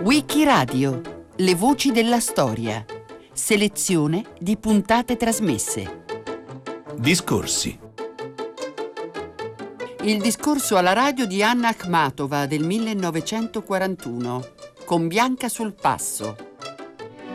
Wikiradio, le voci della storia. Selezione di puntate trasmesse. Discorsi. Il discorso alla radio di Anna Akhmatova del 1941, con Bianca Sul Passo.